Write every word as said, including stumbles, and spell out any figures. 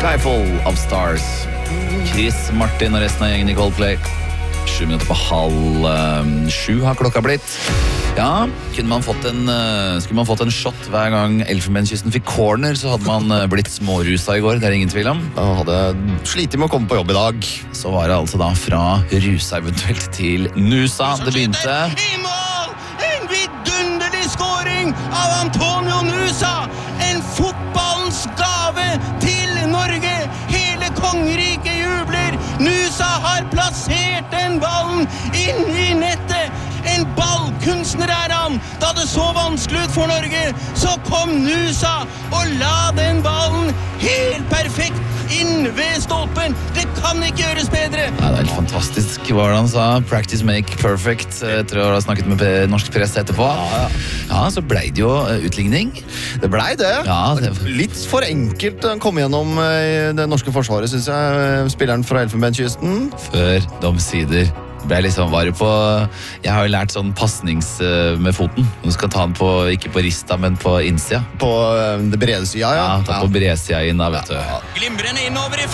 Skyfall of Stars. Chris Martin og resten av gjengen i Coldplay. Sju minutter på halv um, sju har klokka blitt. Ja, kunne man fått en, uh, skulle man fått en shot hver gang Elfenbenskysten fikk corner, så hadde man uh, blitt smårusa i går, det er ingen tvil om. Jeg hadde slitt med å komme på jobb i dag. Så var det altså da fra rusa eventuelt til nusa det begynte. I mål! En vidunderlig scoring av Antonio Nusa! En fotballens gave til Norge! Hele kongeriket jubler! Nusa har plassert den ballen inn i nettet! En ballkunstner er han! Da det så vanskelig ut for Norge, så kom Nusa og la den ballen helt perfekt inn ved stolpen! Det kan ikke gjøres bedre! Ja, det er helt fantastisk hva han sa. Practice make perfect. Etter å ha snakket med norsk press etterpå. Ja, ja, så ble det jo utligning. Det blei det. Ja, det... Litt for enkelt å komme gjennom det norske forsvaret, synes jeg. Spilleren fra Elfenbenskysten. Før de sider ble jeg liksom var på. Jeg har jo lært sånn passnings med foten. Du skal ta den på, ikke på rista, men på innsida. På det brede sida, ja. Ja, ta på bredsida inn da, vet du. Glimrende innover i